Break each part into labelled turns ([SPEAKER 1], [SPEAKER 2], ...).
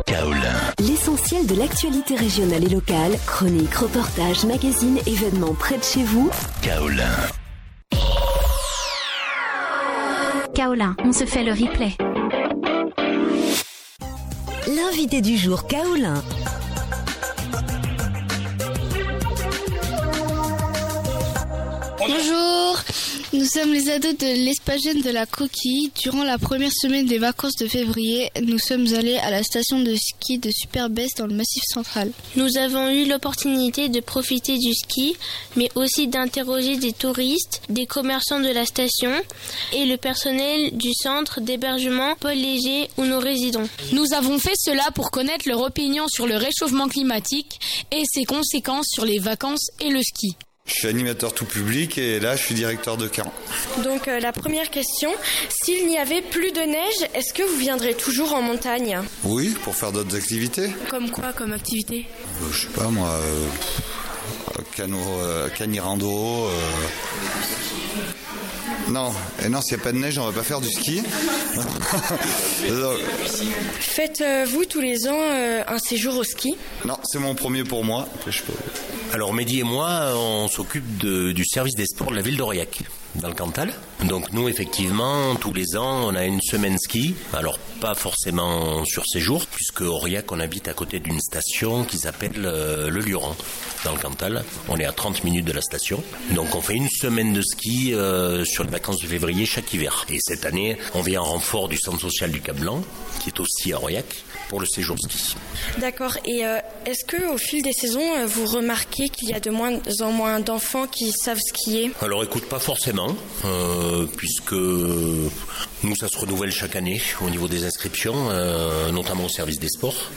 [SPEAKER 1] Kaolin.
[SPEAKER 2] L'essentiel de l'actualité régionale et locale, chroniques, reportages, magazines, événements près de chez vous.
[SPEAKER 1] Kaolin.
[SPEAKER 3] Kaolin, on se fait le replay.
[SPEAKER 2] L'invité du jour, Kaolin.
[SPEAKER 4] Bonjour, nous sommes les ados de l'espace jeune de la Coquille. Durant la première semaine des vacances de février, nous sommes allés à la station de ski de Super-Besse dans le Massif central.
[SPEAKER 5] Nous avons eu l'opportunité de profiter du ski, mais aussi d'interroger des touristes, des commerçants de la station et le personnel du centre d'hébergement Paul Léger où nous résidons.
[SPEAKER 6] Nous avons fait cela pour connaître leur opinion sur le réchauffement climatique et ses conséquences sur les vacances et le ski.
[SPEAKER 7] Je suis animateur tout public et là je suis directeur de camp.
[SPEAKER 8] Donc la première question, s'il n'y avait plus de neige, est-ce que vous viendrez toujours en montagne ?
[SPEAKER 7] Oui, pour faire d'autres activités.
[SPEAKER 4] Comme quoi comme activité ?
[SPEAKER 7] Je sais pas moi, canirando. Non, s'il n'y a pas de neige, on va pas faire du ski.
[SPEAKER 8] Faites-vous tous les ans un séjour au ski ?
[SPEAKER 7] Non, c'est mon premier pour moi.
[SPEAKER 9] Alors Mehdi et moi, on s'occupe du service des sports de la ville d'Aurillac, dans le Cantal. Donc nous, effectivement, tous les ans, on a une semaine ski. Alors pas forcément sur séjour, puisque Aurillac, on habite à côté d'une station qui s'appelle le Luran, dans le Cantal. On est à 30 minutes de la station. Donc on fait une semaine de ski sur les vacances de février chaque hiver. Et cette année, on vient en renfort du centre social du Cap-Blanc, qui est aussi à Aurillac, pour le séjour ski.
[SPEAKER 8] D'accord. Et est-ce que au fil des saisons, vous remarquez qu'il y a de moins en moins d'enfants qui savent skier ?
[SPEAKER 9] Alors écoute, pas forcément, puisque nous, ça se renouvelle chaque année au niveau des inscriptions, notamment au service des sports.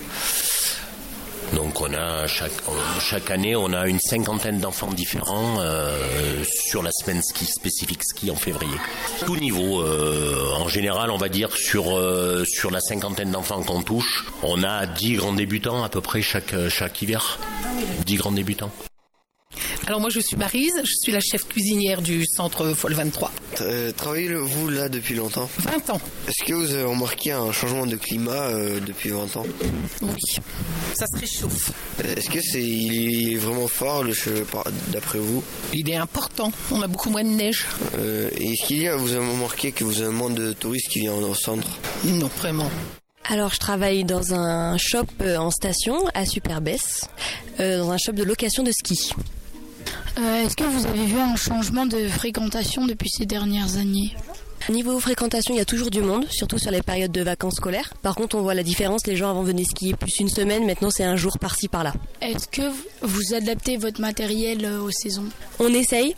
[SPEAKER 9] Donc on a chaque année on a une 50aine d'enfants différents sur la semaine ski spécifique ski en février. Tout niveau, en général on va dire sur la 50aine d'enfants qu'on touche, on a 10 grands débutants à peu près chaque hiver. 10 grands débutants.
[SPEAKER 10] Alors moi je suis Maryse, je suis la chef cuisinière du centre Folle 23.
[SPEAKER 11] Travaillez-vous là depuis longtemps ?
[SPEAKER 10] 20 ans.
[SPEAKER 11] Est-ce que vous avez remarqué un changement de climat depuis 20 ans ?
[SPEAKER 10] Oui, ça se réchauffe.
[SPEAKER 11] Est-ce que il est vraiment fort d'après vous ?
[SPEAKER 10] Il est important, on a beaucoup moins de neige.
[SPEAKER 11] Et est-ce vous avez remarqué que vous avez moins de touristes qui viennent au centre ?
[SPEAKER 10] Non, vraiment.
[SPEAKER 12] Alors, je travaille dans un shop en station à Super-Besse, dans un shop de location de ski.
[SPEAKER 4] Est-ce que vous avez vu un changement de fréquentation depuis ces dernières années ?
[SPEAKER 12] Niveau fréquentation, il y a toujours du monde, surtout sur les périodes de vacances scolaires. Par contre, on voit la différence, les gens avant venaient skier plus une semaine, maintenant c'est un jour par-ci par-là.
[SPEAKER 4] Est-ce que vous adaptez votre matériel aux saisons ?
[SPEAKER 12] On essaye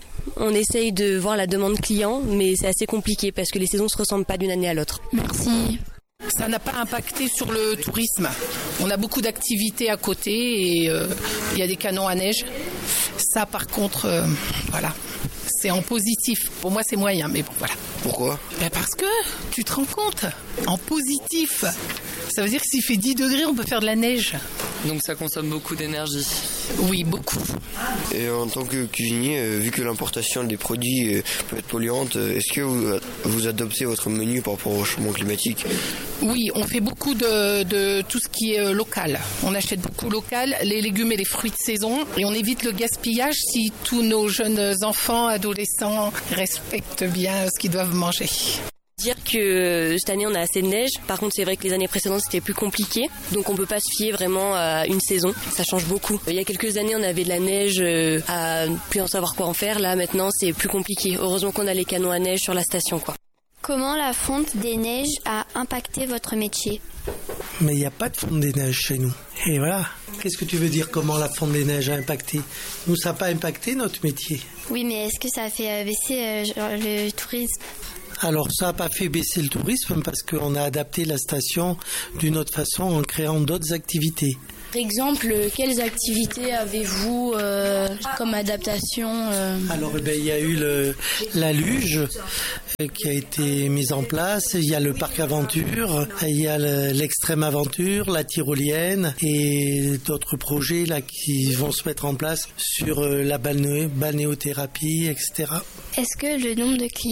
[SPEAKER 12] de voir la demande client, mais c'est assez compliqué parce que les saisons ne se ressemblent pas d'une année à l'autre.
[SPEAKER 4] Merci.
[SPEAKER 10] Ça n'a pas impacté sur le tourisme. On a beaucoup d'activités à côté et il y a des canons à neige. Ça, par contre, voilà, c'est en positif. Pour moi, c'est moyen, mais bon, voilà.
[SPEAKER 11] Pourquoi ?
[SPEAKER 10] Parce que tu te rends compte, en positif, ça veut dire que s'il fait 10 degrés, on peut faire de la neige.
[SPEAKER 13] Donc ça consomme beaucoup d'énergie.
[SPEAKER 10] Oui, beaucoup.
[SPEAKER 11] Et en tant que cuisinier, vu que l'importation des produits peut être polluante, est-ce que vous adoptez votre menu par rapport au changement climatique ?
[SPEAKER 10] Oui, on fait beaucoup de tout ce qui est local. On achète beaucoup local, les légumes et les fruits de saison, et on évite le gaspillage si tous nos jeunes enfants, adolescents respectent bien ce qu'ils doivent manger.
[SPEAKER 12] Dire que cette année on a assez de neige, par contre c'est vrai que les années précédentes c'était plus compliqué, donc on peut pas se fier vraiment à une saison, ça change beaucoup. Il y a quelques années on avait de la neige à plus en savoir quoi en faire, là maintenant c'est plus compliqué. Heureusement qu'on a les canons à neige sur la station quoi.
[SPEAKER 5] Comment la fonte des neiges a impacté votre métier ?
[SPEAKER 14] Mais il n'y a pas de fonte des neiges chez nous. Et voilà. Qu'est-ce que tu veux dire, comment la fonte des neiges a impacté ? Nous, ça n'a pas impacté notre métier.
[SPEAKER 5] Oui, mais est-ce que ça a fait baisser le tourisme ?
[SPEAKER 14] Alors, ça n'a pas fait baisser le tourisme parce qu'on a adapté la station d'une autre façon en créant d'autres activités.
[SPEAKER 4] Par exemple, quelles activités avez-vous comme adaptation
[SPEAKER 14] Alors, il y a eu la luge qui a été mise en place. Il y a le parc aventure, il y a l'extrême aventure, la tyrolienne et d'autres projets là qui vont se mettre en place sur la balnéothérapie, etc.
[SPEAKER 5] Est-ce que le nombre de clients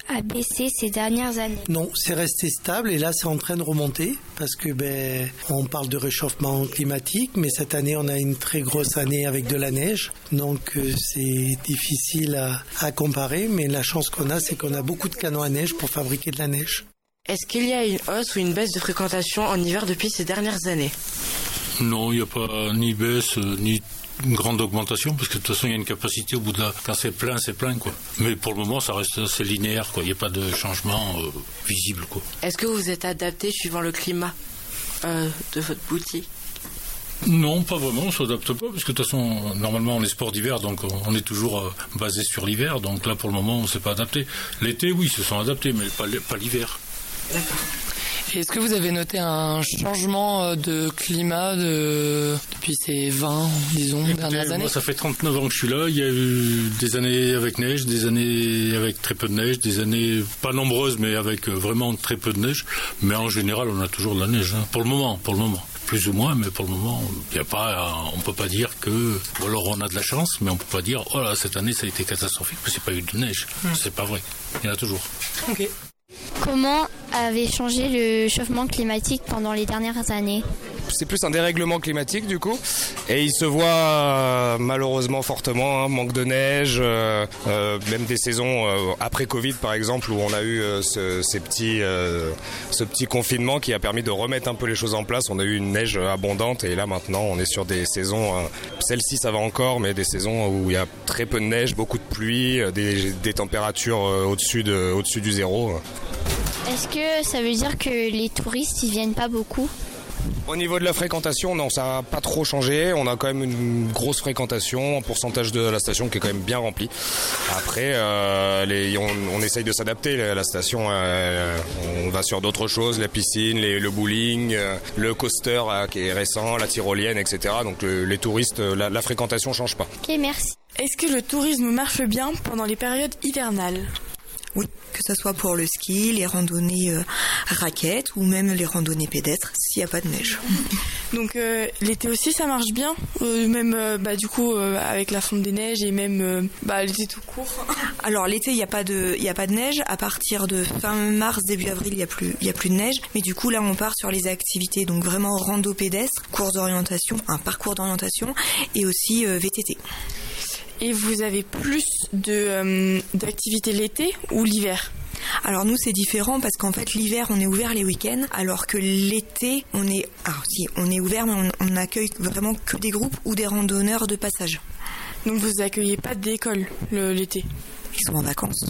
[SPEAKER 4] a baissé ces dernières années?
[SPEAKER 14] Non, c'est resté stable et là c'est en train de remonter parce que on parle de réchauffement climatique, mais cette année on a une très grosse année avec de la neige, donc c'est difficile à comparer, mais la chance qu'on a, c'est qu'on a beaucoup de canons à neige pour fabriquer de la neige.
[SPEAKER 1] Est-ce qu'il y a une hausse ou une baisse de fréquentation en hiver depuis ces dernières années?
[SPEAKER 15] Non, il n'y a pas ni baisse, ni une grande augmentation, parce que de toute façon, il y a une capacité au bout de quand c'est plein, quoi. Mais pour le moment, ça reste assez linéaire, quoi. Il n'y a pas de changement visible, quoi.
[SPEAKER 1] Est-ce que vous êtes adapté suivant le climat de votre boutique?
[SPEAKER 15] Non, pas vraiment, on ne s'adapte pas, parce que de toute façon, normalement, on est sport d'hiver, donc on est toujours basé sur l'hiver, donc là, pour le moment, on ne s'est pas adapté. L'été, oui, ils se sont adaptés, mais pas l'hiver.
[SPEAKER 1] D'accord.
[SPEAKER 13] Est-ce que vous avez noté un changement de climat depuis ces 20, disons, dernières années?
[SPEAKER 15] Moi, ça fait 39 ans que je suis là. Il y a eu des années avec neige, des années avec très peu de neige, des années pas nombreuses, mais avec vraiment très peu de neige. Mais en général, on a toujours de la neige, hein. Pour le moment. Plus ou moins, mais pour le moment, on peut pas dire que... Ou alors on a de la chance, mais on peut pas dire « Oh là, cette année, ça a été catastrophique, parce qu'il n'y a pas eu de neige. » C'est pas vrai. Il y en a toujours.
[SPEAKER 13] Ok.
[SPEAKER 4] Comment avait changé le chauffement climatique pendant les dernières années?
[SPEAKER 16] C'est plus un dérèglement climatique du coup, et il se voit malheureusement fortement, manque de neige, même des saisons après Covid par exemple, où on a eu ce petit confinement qui a permis de remettre un peu les choses en place. On a eu une neige abondante et là maintenant on est sur des saisons, celle-ci ça va encore, mais des saisons où il y a très peu de neige, beaucoup de pluie, des températures au-dessus du zéro.
[SPEAKER 4] Est-ce que ça veut dire que les touristes ils viennent pas beaucoup?
[SPEAKER 16] Au niveau de la fréquentation, non, ça n'a pas trop changé. On a quand même une grosse fréquentation, un pourcentage de la station qui est quand même bien rempli. Après, on essaye de s'adapter. La station, on va sur d'autres choses, la piscine, le bowling, le coaster qui est récent, la tyrolienne, etc. Donc les touristes, la fréquentation ne change pas.
[SPEAKER 4] Ok, merci.
[SPEAKER 8] Est-ce que le tourisme marche bien pendant les périodes hivernales?
[SPEAKER 17] Oui, que ce soit pour le ski, les randonnées raquettes ou même les randonnées pédestres s'il n'y a pas de neige.
[SPEAKER 8] Donc l'été aussi ça marche bien, même du coup avec la fonte des neiges et même l'été tout court.
[SPEAKER 17] Alors l'été il n'y a pas de neige, à partir de fin mars début avril il y a plus de neige, mais du coup là on part sur les activités donc vraiment rando pédestre, course d'orientation, un parcours d'orientation et aussi VTT.
[SPEAKER 8] Et vous avez plus d'activités l'été ou l'hiver?
[SPEAKER 17] Alors nous c'est différent parce qu'en fait l'hiver on est ouvert les week-ends alors que l'été on est ouvert mais on n'accueille vraiment que des groupes ou des randonneurs de passage.
[SPEAKER 8] Donc vous accueillez pas d'école l'été?
[SPEAKER 17] Ils sont en vacances.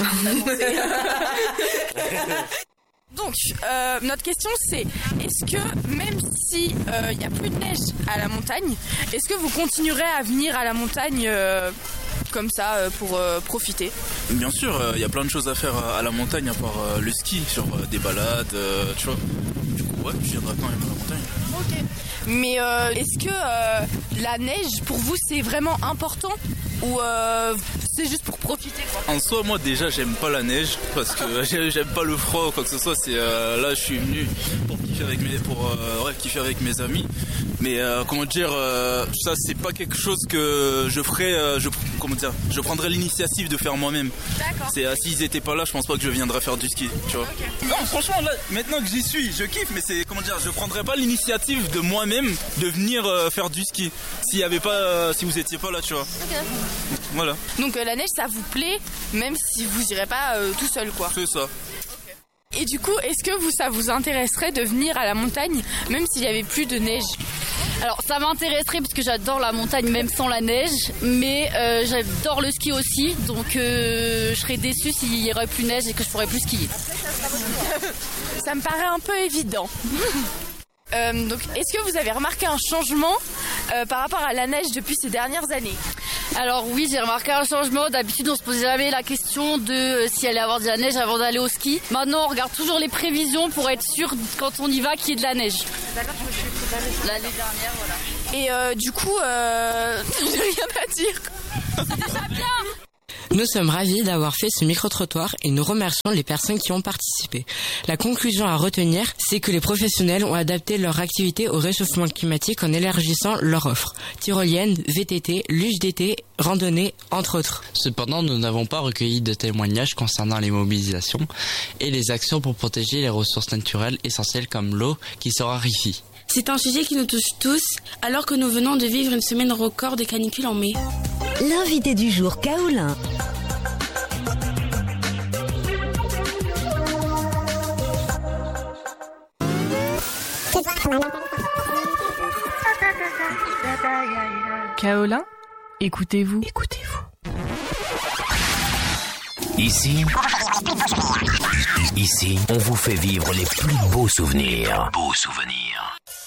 [SPEAKER 8] Donc, notre question c'est, est-ce que même si il n'y a plus de neige à la montagne, est-ce que vous continuerez à venir à la montagne comme ça pour profiter?
[SPEAKER 18] Bien sûr, il y a plein de choses à faire à la montagne à part le ski, sur des balades, tu vois. Du coup, ouais, je viendrai quand même à la montagne.
[SPEAKER 8] Ok. Mais est-ce que la neige pour vous c'est vraiment important ou c'est juste pour profiter quoi?
[SPEAKER 18] En soi, moi déjà j'aime pas la neige parce que j'aime pas le froid ou quoi que ce soit. C'est là je suis venu pour kiffer avec mes amis. Mais comment dire, ça c'est pas quelque chose que je ferais. Je prendrais l'initiative de faire moi-même.
[SPEAKER 8] D'accord.
[SPEAKER 18] C'est s'ils étaient pas là, je pense pas que je viendrais faire du ski, tu vois. Okay. Non, franchement là, maintenant que j'y suis, je kiffe, mais c'est je prendrais pas l'initiative de moi-même de venir faire du ski si vous étiez pas là, tu vois.
[SPEAKER 8] Okay.
[SPEAKER 18] Voilà.
[SPEAKER 8] Donc la neige ça vous plaît même si vous irez pas tout seul quoi.
[SPEAKER 18] C'est ça.
[SPEAKER 8] Et du coup, est-ce que ça vous intéresserait de venir à la montagne même s'il y avait plus de neige?
[SPEAKER 19] Alors ça m'intéresserait parce que j'adore la montagne même sans la neige, mais j'adore le ski aussi, donc je serais déçue s'il y aurait plus de neige et que je pourrais plus skier.
[SPEAKER 8] Ça me paraît un peu évident. Donc est-ce que vous avez remarqué un changement par rapport à la neige depuis ces dernières années?
[SPEAKER 19] Alors oui, j'ai remarqué un changement. D'habitude on se posait jamais la question de s'il allait avoir de la neige avant d'aller au ski. Maintenant on regarde toujours les prévisions pour être sûr quand on y va qu'il y ait de la neige.
[SPEAKER 8] D'accord, je me suis préparée.
[SPEAKER 19] L'année dernière, voilà.
[SPEAKER 8] Et du coup, j'ai rien à dire.
[SPEAKER 19] C'est déjà bien.
[SPEAKER 1] Nous sommes ravis d'avoir fait ce micro-trottoir et nous remercions les personnes qui ont participé. La conclusion à retenir, c'est que les professionnels ont adapté leur activité au réchauffement climatique en élargissant leur offre. Tyrolienne, VTT, luge d'été, randonnée, entre autres.
[SPEAKER 20] Cependant, nous n'avons pas recueilli de témoignages concernant les mobilisations et les actions pour protéger les ressources naturelles essentielles comme l'eau qui se raréfie.
[SPEAKER 21] C'est un sujet qui nous touche tous, alors que nous venons de vivre une semaine record de canicule en mai.
[SPEAKER 2] L'invité du jour, Kaolin.
[SPEAKER 22] Kaolin, écoutez-vous.
[SPEAKER 23] Ici, on vous fait vivre les plus beaux souvenirs.